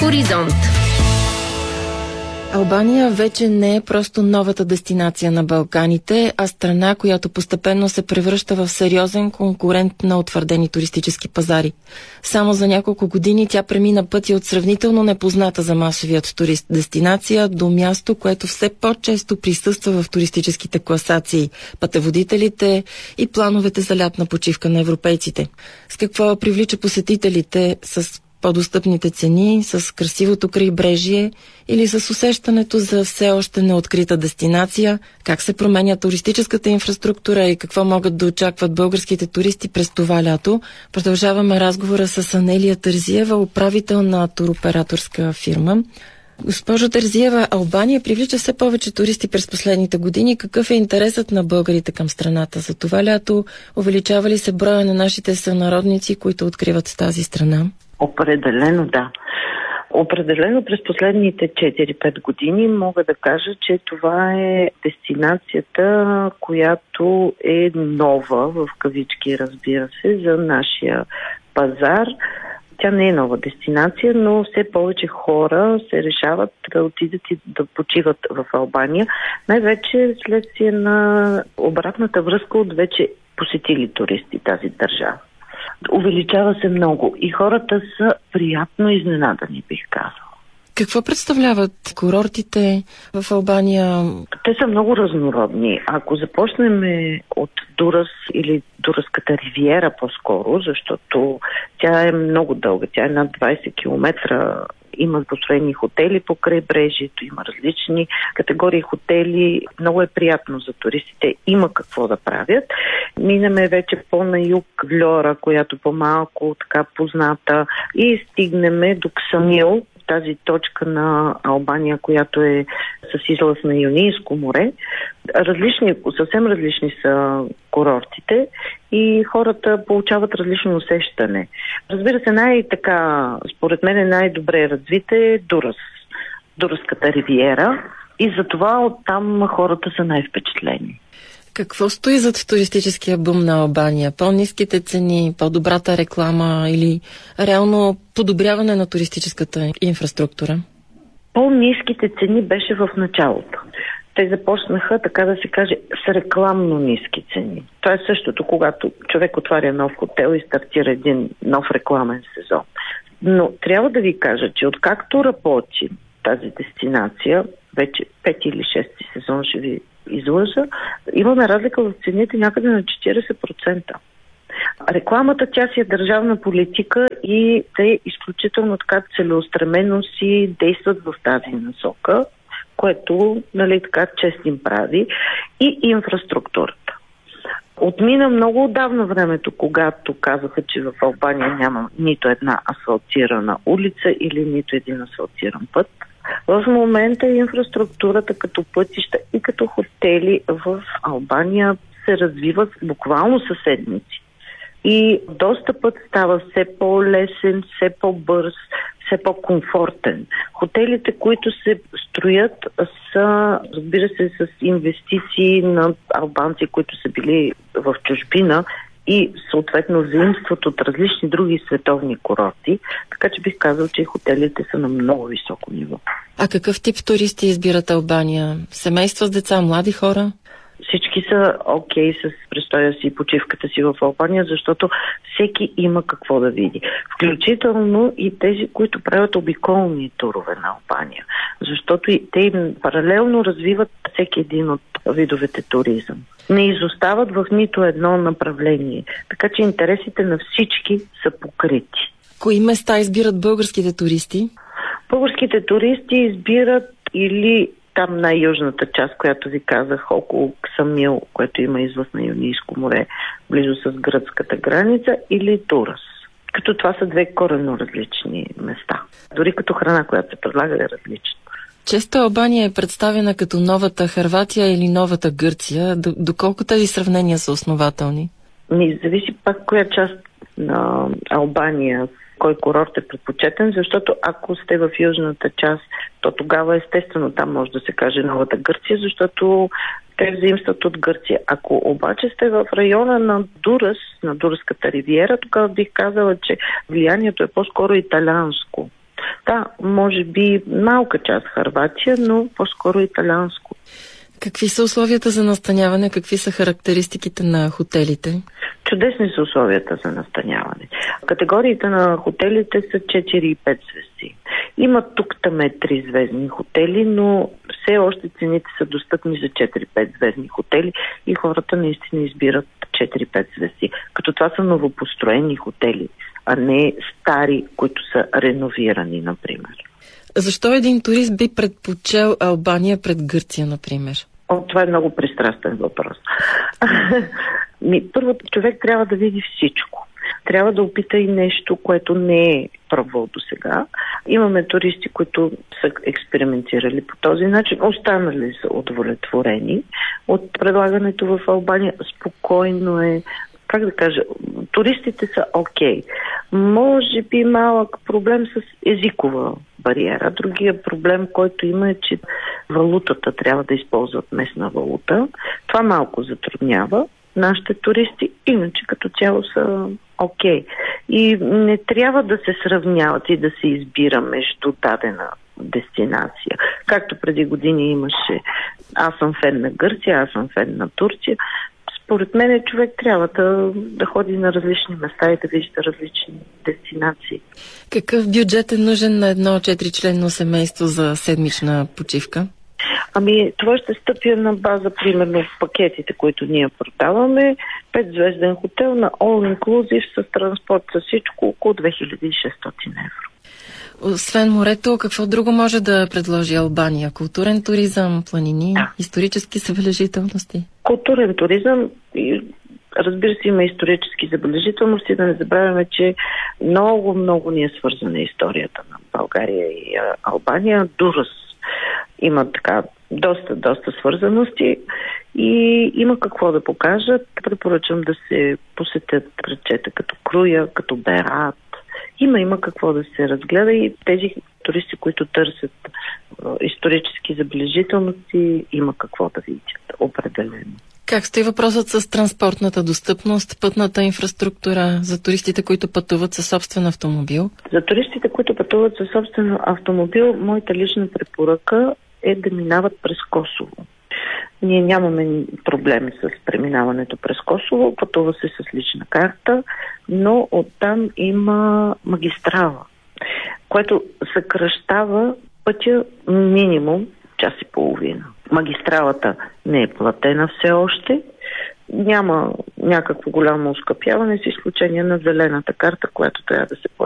Хоризонт. Албания вече не е просто новата дестинация на Балканите, а страна, която постепенно се превръща в сериозен конкурент на утвърдени туристически пазари. Само за няколко години тя премина пътя от сравнително непозната за масовият турист дестинация до място, което все по-често присъства в туристическите класации, пътеводителите и плановете за лятна почивка на европейците. С какво привлича посетителите? С по-достъпните цени, с красивото крайбрежие или с усещането за все още неоткрита дестинация, как се променя туристическата инфраструктура и какво могат да очакват българските туристи през това лято. Продължаваме разговора с Анелия Терзиева, управител на туроператорска фирма. Госпожо Терзиева, Албания привлича все повече туристи през последните години. Какъв е интересът на българите към страната за това лято? Увеличава ли се броя на нашите сънародници, които откриват тази страна? Определено да. Определено през последните 4-5 години мога да кажа, че това е дестинацията, която е нова, в кавички разбира се, за нашия пазар. Тя не е нова дестинация, но все повече хора се решават да отидат и да почиват в Албания. Най-вече следствие на обратната връзка от вече посетили туристи тази държава. Увеличава се много и хората са приятно изненадани, бих казала. Какво представляват курортите в Албания? Те са много разнородни. Ако започнем от Дурас или Дурската ривиера по-скоро, защото тя е много дълга, тя е над 20 км, има построени хотели по крайбрежието, има различни категории хотели, много е приятно за туристите, има какво да правят. Минаме вече по-на юг Вльора, която по-малко така позната, и стигнем до Ксамил, тази точка на Албания, която е с излъз на Йонийско море. Съвсем различни са курортите и хората получават различно усещане. Разбира се, според мен най-добре развита е Дурската ривиера и затова оттам хората са най-впечатлени. Какво стои зад туристическия бум на Албания? По-ниските цени, по-добрата реклама или реално подобряване на туристическата инфраструктура? По-ниските цени беше в началото. Те започнаха, така да се каже, с рекламно ниски цени. Това е същото, когато човек отваря нов хотел и стартира един нов рекламен сезон. Но трябва да ви кажа, че откакто работи тази дестинация, вече 5 или 6 сезон ще ви излъжа, имаме разлика в цените някъде на 40%. Рекламата, тя си е държавна политика и те изключително така целеустремено си действат в тази насока, което, така чест им прави, и инфраструктурата. Отмина много отдавна времето, когато казаха, че в Албания няма нито една асфалтирана улица или нито един асфалтиран път. В момента инфраструктурата като пътища и като хотели в Албания се развиват буквално със седмици. И достъпът става все по-лесен, все по-бърз, все по-комфортен. Хотелите, които се строят, са, разбира се, с инвестиции на албанци, които са били в чужбина и съответно заимстват от различни други световни курорти, така че бих казал, че хотелите са на много високо ниво. А какъв тип туристи избират Албания? Семейства с деца, млади хора? Всички са окей с престоя си и почивката си в Албания, защото всеки има какво да види. Включително и тези, които правят обиколни турове на Албания, защото и те паралелно развиват всеки един от видовете туризъм. Не изостават в нито едно направление, така че интересите на всички са покрити. Кои места избират българските туристи? Българските туристи избират или там най-южната част, която ви казах, около Ксамил, което има излъз на Йонийско море, близо с гръцката граница, или Дурас. Като това са две коренно различни места. Дори като храна, която се предлага, е различна. Често Албания е представена като новата Хърватия или новата Гърция. Доколко тези сравнения са основателни? Зависи пак коя част на Албания, кой курорт е предпочетен, защото ако сте в южната част, то тогава естествено там може да се каже новата Гърция, защото те взаимстват от Гърция. Ако обаче сте в района на Дурас, на Дурската ривиера, тогава бих казала, че влиянието е по-скоро италианско. Да, може би малка част Хърватия, но по-скоро италианско. Какви са условията за настаняване? Какви са характеристиките на хотелите? Чудесни са условията за настаняване. Категориите на хотелите са 4 и 5 звезди. Има тук-там 3 звездни хотели, но все още цените са достъпни за 4-5 звездни хотели и хората наистина избират 4-5 звезди. Като това са новопостроени хотели, а не стари, които са реновирани, например. Защо един турист би предпочел Албания пред Гърция, например? Това е много пристрастен въпрос. Първо, човек трябва да види всичко. Трябва да опита и нещо, което не е пробвал до сега. Имаме туристи, които са експериментирали по този начин. Останали са удовлетворени от предлагането в Албания. Спокойно е. Как да кажа, туристите са окей. Може би малък проблем с езикова бариера. Другия проблем, който има е, че валутата трябва да използват местна валута. Това малко затруднява нашите туристи, иначе като цяло са окей. И не трябва да се сравняват и да се избира между дадена дестинация. Както преди години имаше аз съм фен на Гърция, аз съм фен на Турция. Според мен човек трябва да ходи на различни места и да вижда различни дестинации. Какъв бюджет е нужен на едно 4-членно семейство за седмична почивка? Това ще стъпи на база, примерно в пакетите, които ние продаваме. 5-звезден хотел на All Inclusive с транспорт, с всичко, около 2600 евро. Освен морето, какво друго може да предложи Албания? Културен туризъм, планини, исторически забележителности? Културен туризъм, разбира се, има исторически забележителности. Да не забравяме, че много ни е свързана историята на България и Албания. Дурас има така доста свързаности и има какво да покажат. Препоръчвам да се посетят градчета като Круя, като Берат. Има какво да се разгледа и тези туристи, които търсят исторически забележителности, има какво да видят определено. Как стои въпросът с транспортната достъпност, пътната инфраструктура за туристите, които пътуват със собствен автомобил? За туристите, които пътуват със собствен автомобил, моята лична препоръка е да минават през Косово. Ние нямаме проблем с преминаването през Косово, пътува се с лична карта, но оттам има магистрала, което съкращава пътя минимум час и половина. Магистралата не е платена все още, няма някакво голямо оскъпяване с изключение на зелената карта, която трябва да се плати